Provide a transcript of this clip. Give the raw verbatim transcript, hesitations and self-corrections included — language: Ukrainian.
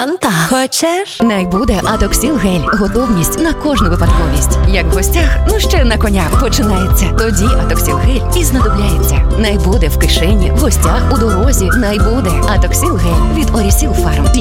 фанта. Хочеш? Найбуде Атоксіл гель. Готовність на кожну випадковість. Як в гостях, ну ще на коня починається. Тоді Атоксіл гель і знадобляється. Найбуде в кишені, в гостях, у дорозі. Найбуде Атоксіл гель від Орісіл Фарм.